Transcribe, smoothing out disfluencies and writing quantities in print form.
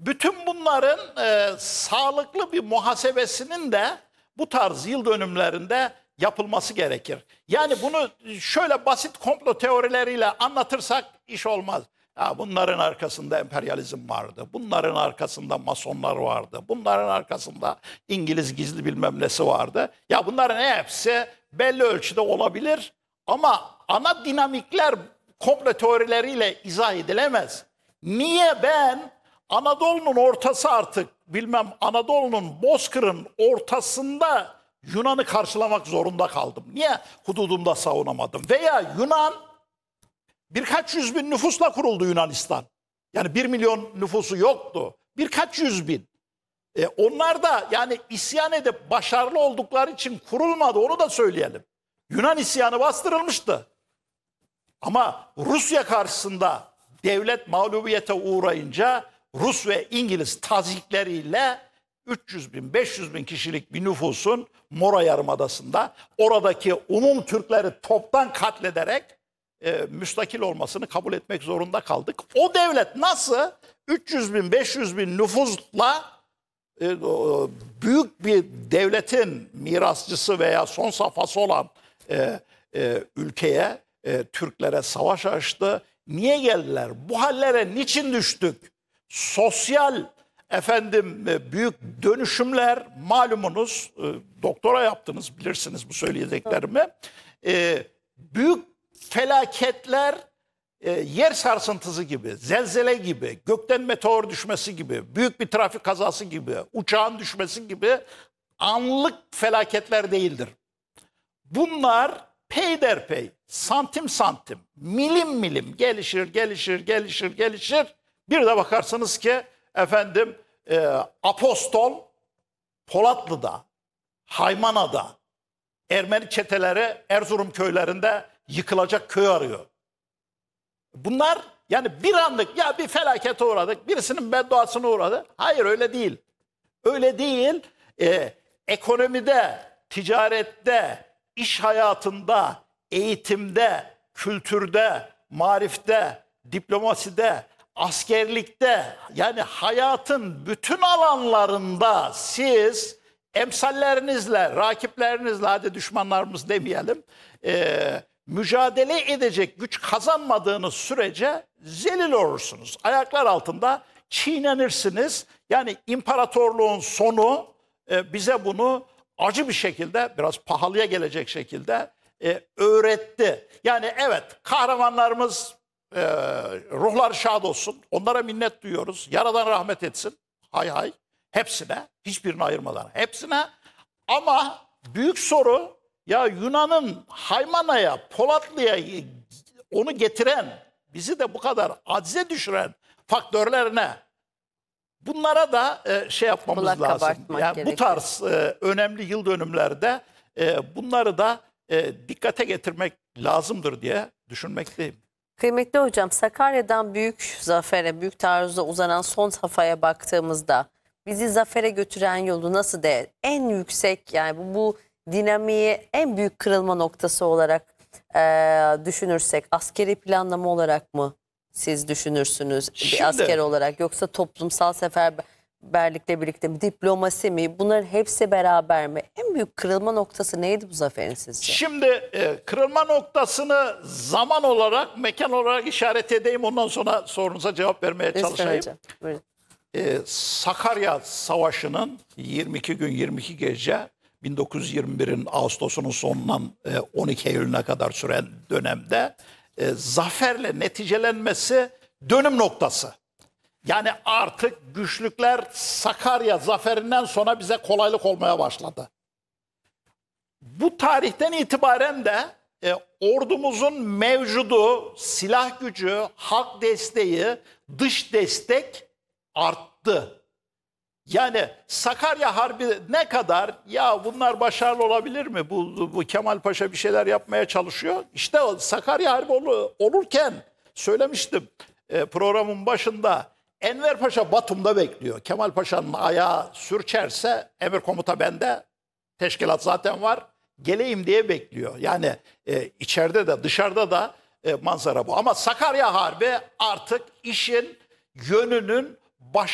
bütün bunların sağlıklı bir muhasebesinin de bu tarz yıl dönümlerinde yapılması gerekir. Yani bunu şöyle basit komplo teorileriyle anlatırsak iş olmaz. Ya bunların arkasında emperyalizm vardı. Bunların arkasında masonlar vardı. Bunların arkasında İngiliz gizli bilmem nesi vardı. Ya bunların hepsi belli ölçüde olabilir ama ana dinamikler komplo teorileriyle izah edilemez. Niye ben Anadolu'nun ortası artık bilmem Anadolu'nun Bozkır'ın ortasında Yunan'ı karşılamak zorunda kaldım? Niye hududumda savunamadım? Veya Yunan birkaç yüz bin nüfusla kuruldu Yunanistan. Yani 1 milyon nüfusu yoktu. Birkaç yüz bin. Onlar da yani isyan edip başarılı oldukları için kurulmadı, onu da söyleyelim. Yunan isyanı bastırılmıştı. Ama Rusya karşısında devlet mağlubiyete uğrayınca Rus ve İngiliz tazikleriyle 300 bin, 500 bin kişilik bir nüfusun Mora Yarımadası'nda oradaki umum Türkleri toptan katlederek müstakil olmasını kabul etmek zorunda kaldık. O devlet nasıl 300 bin, 500 bin nüfusla büyük bir devletin mirasçısı veya son safhası olan ülkeye, Türklere savaş açtı? Niye geldiler? Bu hallere niçin düştük? Sosyal büyük dönüşümler malumunuz, doktora yaptınız bilirsiniz bu söyleyeceklerimi. Büyük felaketler yer sarsıntısı gibi, zelzele gibi, gökten meteor düşmesi gibi, büyük bir trafik kazası gibi, uçağın düşmesi gibi anlık felaketler değildir. Bunlar peyderpey, santim santim, milim milim gelişir, gelişir, gelişir, gelişir. Bir de bakarsınız ki Apostol Polatlı'da, Haymana'da Ermeni çeteleri Erzurum köylerinde yıkılacak köy arıyor. Bunlar yani bir anlık ya bir felakete uğradık, birisinin bedduasına uğradı. Hayır öyle değil. Öyle değil. Ekonomide, ticarette, iş hayatında, eğitimde, kültürde, marifte, diplomaside, askerlikte yani hayatın bütün alanlarında siz emsallerinizle, rakiplerinizle hadi düşmanlarımız demeyelim mücadele edecek güç kazanmadığınız sürece zelil olursunuz. Ayaklar altında çiğnenirsiniz. Yani imparatorluğun sonu bize bunu acı bir şekilde biraz pahalıya gelecek şekilde öğretti. Yani evet kahramanlarımız ruhları şad olsun. Onlara minnet duyuyoruz. Yaradan rahmet etsin. Hay hay. Hepsine. Hiçbirini ayırmadan. Hepsine. Ama büyük soru ya Yunan'ın Haymana'ya, Polatlı'ya onu getiren, bizi de bu kadar acize düşüren faktörlerine bunlara da şey yapmamız Kulak lazım. Yani gerekiyor. bu tarz önemli yıl dönümlerde bunları da dikkate getirmek lazımdır diye düşünmekteyim. Kıymetli hocam, Sakarya'dan büyük zafere, büyük taarruza uzanan son safhaya baktığımızda bizi zafere götüren yolu nasıl en yüksek yani bu dinamiği en büyük kırılma noktası olarak düşünürsek askeri planlama olarak mı siz düşünürsünüz bir asker olarak, yoksa toplumsal seferberlikle birlikte mi, diplomasi mi, bunların hepsi beraber mi? En büyük kırılma noktası neydi bu zaferin sizce? Şimdi kırılma noktasını zaman olarak, mekan olarak işaret edeyim. Ondan sonra sorunuza cevap vermeye çalışayım. Hocam, buyurun. Sakarya Savaşı'nın 22 gün 22 gece 1921'in Ağustos'unun sonundan 12 Eylül'üne kadar süren dönemde zaferle neticelenmesi dönüm noktası. Yani artık güçlükler Sakarya zaferinden sonra bize kolaylık olmaya başladı. Bu tarihten itibaren de ordumuzun mevcudu, silah gücü, halk desteği, dış destek arttı. Yani Sakarya Harbi ne kadar ya bunlar başarılı olabilir mi? Bu Kemal Paşa bir şeyler yapmaya çalışıyor. İşte o Sakarya Harbi olurken söylemiştim programın başında Enver Paşa Batum'da bekliyor. Kemal Paşa'nın ayağı sürçerse emir komuta bende, teşkilat zaten var, geleyim diye bekliyor. Yani içeride de dışarıda da manzara bu. Ama Sakarya Harbi artık işin yönünün